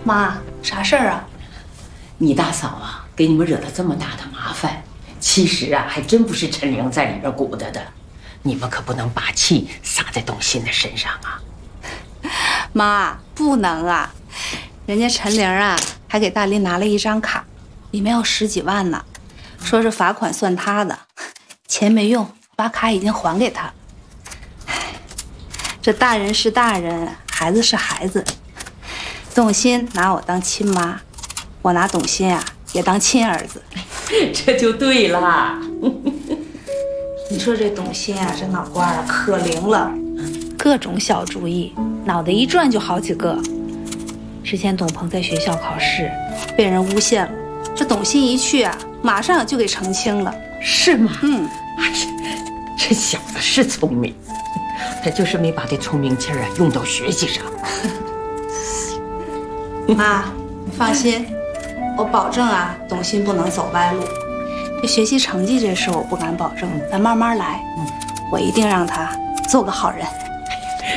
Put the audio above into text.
妈，啥事儿啊？ 你大嫂啊，给你们惹了这么大的麻烦，其实啊，还真不是陈玲在里边鼓捣的。你们可不能把气撒在董欣的身上啊！ 妈，不能啊！人家陈玲啊，还给大林拿了一张卡，里面有10几万呢，说是罚款算他的，钱没用，把卡已经还给他。这大人是大人，孩子是孩子。董欣拿我当亲妈，我拿董欣啊也当亲儿子， 这就对了。 你说这董欣啊，这脑瓜啊可灵了，各种小主意，脑袋一转就好几个。之前董鹏在学校考试被人诬陷了，这董欣一去啊，马上就给澄清了。 是吗？ 哎呀，这小子是聪明，他就是没把这聪明劲儿啊用到学习上。 妈，你放心，我保证啊，董欣不能走歪路。这学习成绩这事我不敢保证，咱慢慢来。我一定让他做个好人。